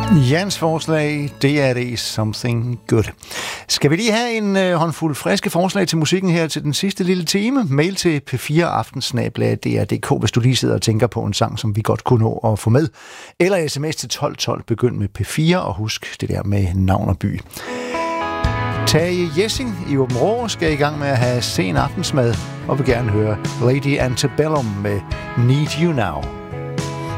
Jans forslag, det er det Something Good. Skal vi lige have en håndfuld friske forslag til musikken her til den sidste lille time? Mail til p4aftensnabel@dr.dk, hvis du lige sidder og tænker på en sang, som vi godt kunne nå at få med. Eller sms til 1212, begynd med P4, og husk det der med navn og by. Tage Jessing i Åben Rå skal i gang med at have sen aftensmad, og vil gerne høre Lady Antebellum med Need You Now.